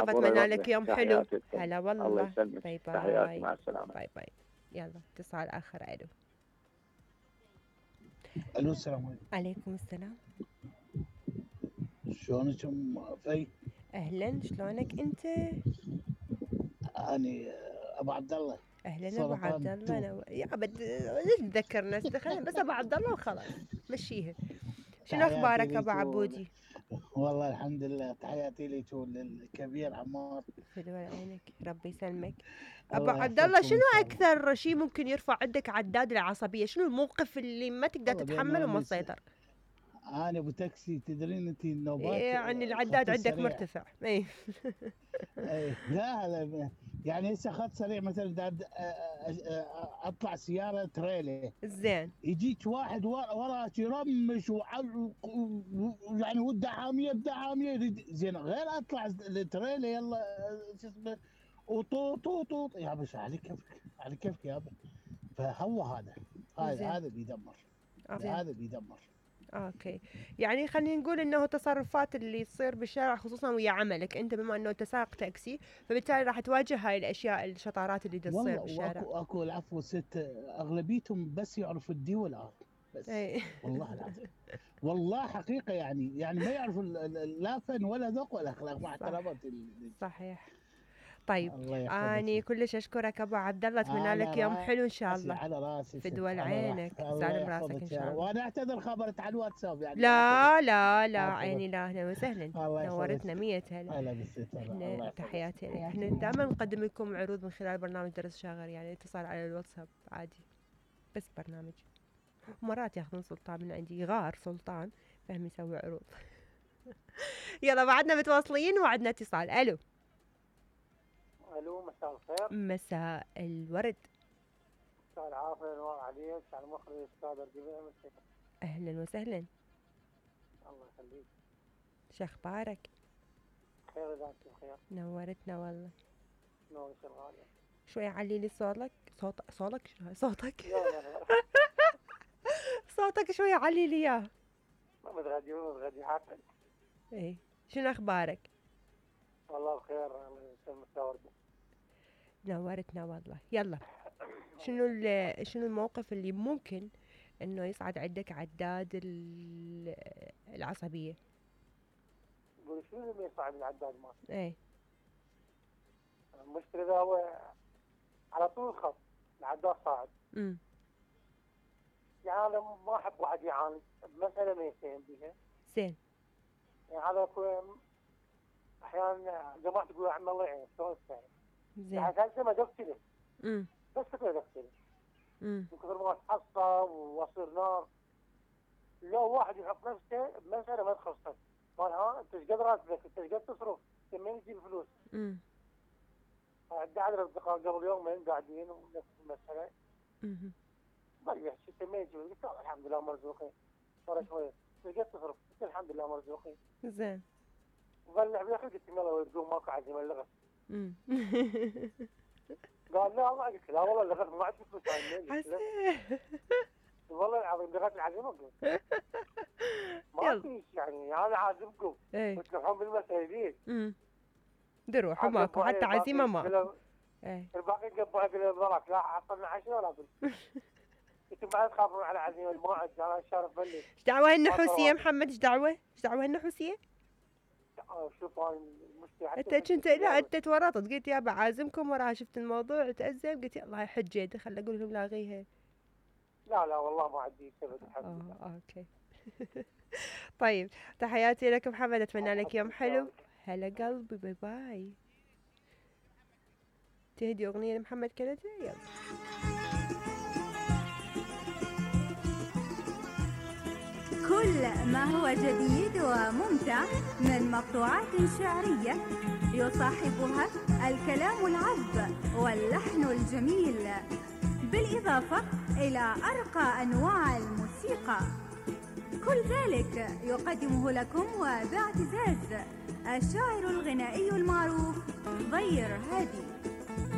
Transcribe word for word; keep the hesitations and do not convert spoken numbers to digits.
مصطفى، اتمنى لك يوم حلو. هلا والله. الله يسلمك. باي تحياتي، باي. مع السلامة. باي باي. يلا اتصال آخر. ألو. الو السلام عليكم. عليكم السلام. شلونك ام في؟ اهلا، شلونك انت؟ اني ابو عبد الله. اهلا ابو عبد الله. أنا... يا عبد ليش تذكر نفسك؟ خلينا بس ابو عبد الله وخلاص، مشيها. شنو اخبارك ابو عبودي؟ والله الحمد لله. تحياتي لك وللكبير عمار. فدوى عينك، ربي يسلمك. ابو عبد الله، شنو اكثر شيء ممكن يرفع عندك عداد العصبيه؟ شنو الموقف اللي ما تقدر تتحمله وما تسيطر؟ انا ابو تاكسي، تدرين انت النوبات يعني العداد عندك مرتفع. اي اي لا لا يعني هسه خط سريع مثلا اطلع سياره تريلي زين، يجيك واحد وراك يرمش يعني والدعاميه بدعاميه زين، غير اطلع التريلي يلا شو اسمه وطو طو طو يا باشا على كيفك على كيفك يابا. فهو هذا هذا هذا بيدمر. هذا بيدمر. اوكي، يعني خلينا نقول انه تصرفات اللي تصير بالشارع خصوصا ويا عملك انت، بما انه انت سائق تاكسي، فبالتالي راح تواجه هاي الاشياء الشطارات اللي تصير بالشارع. والله اكو العفو ست، اغلبيتهم بس يعرفوا الدي والار بس. أي. والله العظيم والله حقيقه يعني يعني ما يعرفوا لا فن ولا ذوق ولا اخلاق، مع احتراماتي. صحيح. طيب اني كلش اشكرك ابو عبد الله، اتمنى لك يوم حلو ان شاء الله. على راسي في دول عينك، سالم راسك ان شاء الله. وانا اعتذر خبرت على الواتساب يعني. لا لا لا عيني لا، اهلا وسهلا، نورتنا مية هلا. هلا بالست. احنا تحياتي لك. احنا دائما نقدم لكم عروض من خلال برنامج درس شاغر، يعني اتصال على الواتساب عادي، بس برنامج. مرات ياخذون سلطان من عندي، غار سلطان فهم يسوي عروض. يلا بعدنا متواصلين وعدنا اتصال. الو. الو، مساء الخير. مساء الورد. مساء العافيه، انوار عليك، على المخرج الاستاذ الربيع. اهلا وسهلا. الله يخليك. شو اخبارك؟ خير اذا انت بخير. نورتنا والله. نورك الغالي. شوي علي لي صوتك. صوت صوتك شنو صوتك؟ لا لا لا. صوتك شوي علي لي اياه. ما متغدي متغدي حتى. ايه، شنو اخبارك؟ والله بخير، الله يسلمك يا ورده. نورتنا والله. يلا، شنو شنو الموقف اللي ممكن انه يصعد عندك عداد العصبيه؟ قولي شنو اللي يصعد العداد مالك؟ ايه، المشكله اذا هو على طول الخط العداد صاعد. امم يعني انا ما احب واحد يعاند بمساله ما يستهين بيها. زين. يعني هذا احيانا جماعه تقول عم الله يعين شلون تستهين. زين. يعني هسه ما دقتلي. امم بس كثر دقتلي. امم من كثر ما اتعصب واصير نار. لو واحد يحط نفسه بمساله ما تخصك، قال ها انت ايش قد راتبك؟ انت ايش قد تصرف؟ انت منين تجيب فلوس؟ امم عندي عدد اصدقاء قبل يومين قاعدين ونفس المساله. امم ضل يحكي انت منين تجيب؟ قلت له الحمد لله مرزوقين. ورا شويه ايش قد تصرف؟ قلت الحمد لله مرزوقين. زين. ظل لعب يا اخي قلت يلا ودوم ماكو عزيمه اللغه. امم قال لا والله، قلت لا والله اللغه ما عندي فلوس. حسين والله العظيم لغه العزيمه قلت ما فيش يعني انا عازمكم. وتلوحون بالمسائلين. امم دروح ماكو حتى عزيمه ما. ايه الباقي قبوا اكل الضراك، لا حصلنا عشاء ولا اكل. انتم بعد تخافون على عزيمه الموعد. انا الشارف بلي. ايش دعوه النحوسيه محمد؟ ايش دعوه؟ ايش دعوه النحوسيه؟ شوف هاي المشكله. انت كنت لا انت تورطت، قلت يابا عازمكم، وراها شفت الموضوع تأزم، قلت يلا هاي حجه خل اقول لهم لاغيها. لا لا والله ما عندي سبب الحمد لله. اه اوكي. طيب تحياتي لك محمد، اتمنى لك يوم حلو. هلا قلبي، باي باي. تهدي اغنيه لمحمد كنتي. يلا. كل ما هو جديد وممتع من مقطوعات شعرية يصاحبها الكلام العذب واللحن الجميل، بالإضافة إلى أرقى أنواع الموسيقى. كل ذلك يقدمه لكم وباعتزاز الشاعر الغنائي المعروف ضير هادي.